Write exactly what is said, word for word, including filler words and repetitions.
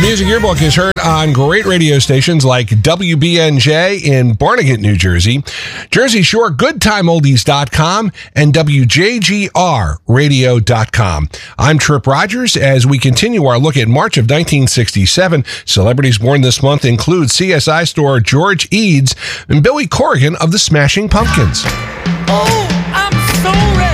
Music Yearbook is heard on great radio stations like W B N J in Barnegat, New Jersey, Jersey Shore Good Time Oldies dot com, and W J G R radio dot com. I'm Trip Rogers as we continue our look at March of nineteen sixty-seven. Celebrities born this month include C S I star George Eads and Billy Corrigan of the Smashing Pumpkins. Oh, I'm so ready.